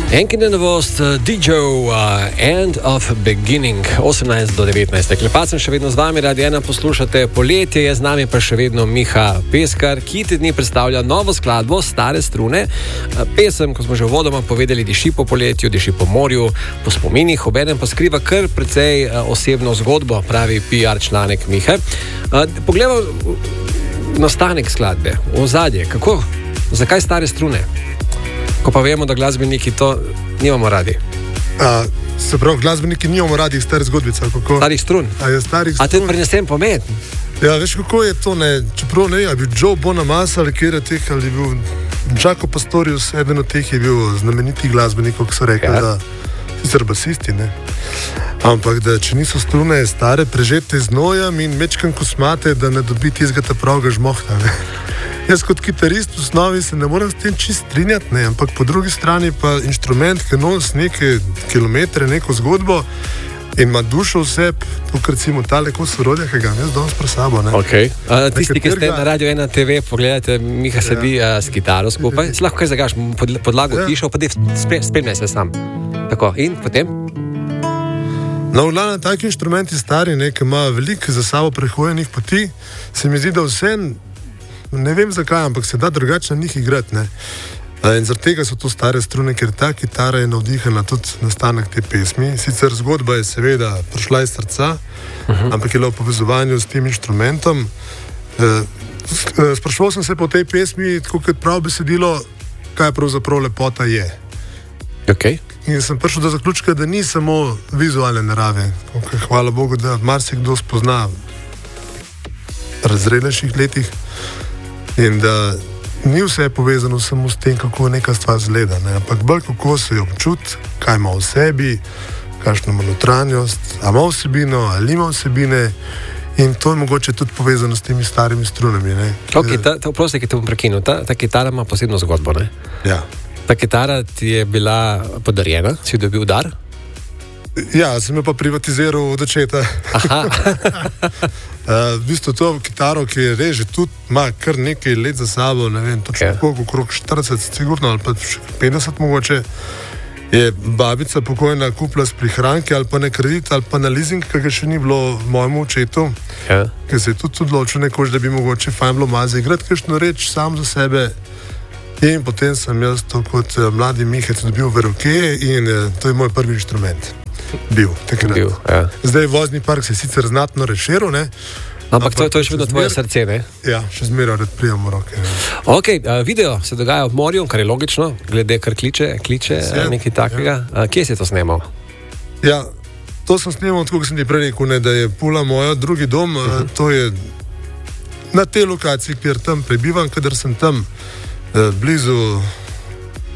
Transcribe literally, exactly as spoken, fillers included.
Enkine novost, D J, uh, End of Beginning, osemnajst do devetnajst. Klepac sem še vedno z vami, radi ena poslušate Poletje, je z nami pa še vedno Miha Peskar, ki te dni predstavlja novo skladbo Stare strune. Pesem, ko smo že uvodoma povedali, diši po poletju, diši po morju, po spominih, obenem pa skriva kar precej osebno zgodbo, pravi P R članek Mihe. Poglejmo nastanek skladbe, ozadje, kako, zakaj Stare strune? Ko pa vemo, da glasbeniki to nimamo radi. A, se pravi, glasbeniki nimamo radi starih zgodbic. Starih strun. A, je starih A te prinesem pomen? Ja, veš, kako je to, ne? Čeprav ne, je bil Joe Bonamassa ali kjer je teh, ali je bil Jaco Pastorius, eden od teh je bil znamenitih glasbenikov, ki so rekli, ja. Da sicer basisti, ne? Ampak, da če niso strune stare, prežete z nojem in mečkan kosmate, da ne dobi tizgata pravga žmohta, ne? Jaz kot kitarist v osnovi se ne morem s tem čist strinjati, ne? Ampak po drugi strani pa inštrument, ki nosi neke kilometre, neko zgodbo in ima dušo vse, tukaj recimo tale kos orodja, ki ga jaz danes pre sabo. Ne? Okay. A, tisti, ki ste na Radio ena te ve, pogledajte, Miha sedi ja. a, s kitaro skupaj, se lahko kaj zagaš, pod, podlago ja. Tišal, pa da spremljaj se sam. Tako, in potem? No, v glavnem, taki inštrumenti stari, ne, ki ima veliko za sabo prehojenih poti, se mi zdi, da vse, ne vem zakaj, ampak se da drugače na njih igrati, ne. In zaradi tega so to stare strune, ker ta kitara je navdihana tudi nastanek te pesmi. Sicer zgodba je seveda prišla iz srca, uh-huh. ampak je le v povezovanju s tem inštrumentom. Sprašoval sem se po tej pesmi, tako kot prav besedilo, kaj pravzaprav lepota je. Okay. In sem prišel do zaključka, da ni samo vizualne narave. Hvala Bogu, da marsikdo spozna v razrednejših letih in da ni vse povezano samo s tem, kako neka stvar zgleda, ne? Ampak bolj kako se jo občuti, kaj ima v sebi, kakšno ima notranjost, a ima vsebino, ali ima vsebine. In to je mogoče tudi povezano s temi starimi strunami. Ne? Ok, ta, ta, prosti, ki te bom prekinil, ta, ta kitara ima posebno zgodbo, ne? Ja. Ta kitara ti je bila podarjena, si dobil dar? Ja, sem jo pa privatiziral od začetka. Aha. uh, v bistvu to kitaro, ki je reže tudi, ima kar nekaj let za sabo, ne vem, točno okay. koliko, okrog štirideset, sigurno, ali pa petdeset mogoče, je babica pokojna kupila s prihranki ali pa na kredit ali pa na leasing, ki ga še ni bilo mojemu očetu, yeah. ker se je tudi odločil nekoč, da bi mogoče fajn bilo mazi igrati, kakšno reč sam za sebe. In potem sem jaz to kot uh, mladi Mihec dobil v roke in uh, to je moj prvi inštrument. Bil, Bil ja. Zdaj vozni park se je sicer znatno razširil, ne? Ampak, Ampak to, to je še vedno tvoje srce, ne? Ja, še zmeraj rad prijam v roke. Ne? Ok, uh, video se dogaja v morju, kar je logično, glede kar kliče, kliče uh, nekaj takega. Ja. Uh, kje si to snemal? Ja, to sem snemal, tako kot sem ti prej rekel, ne, da je Pula moja drugi dom. Uh-huh. Uh, to je na tej lokaciji, kjer tam prebivam, kadar sem tam uh, blizu